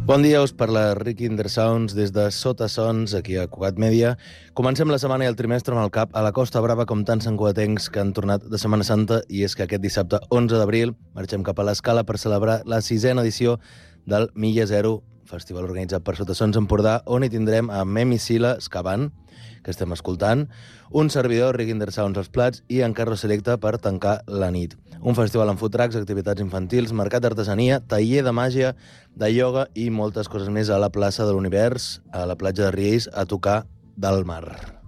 Bon dia, us parla Rick Indersounds des de Sota Sons, aquí a Cugat Mèdia. Comencem la setmana i el trimestre amb el cap a la Costa Brava, com tants santcugatencs que han tornat de Setmana Santa, i és que aquest dissabte 11 d'abril marxem cap a l'Escala per celebrar la 6ª edició del Milla Zero, festival organitzat per Sota Sons Empordà, on hi tindrem a Memi Sila Escavant, que estem escoltant, un servidor, Rick Indersounds als plats, i en Carlos Selecta per tancar la nit. Un festival amb food trucks, activitats infantils, mercat d'artesania, taller de màgia, de ioga i moltes coses més a la plaça de l'Univers, a la platja de Riells, a tocar del mar.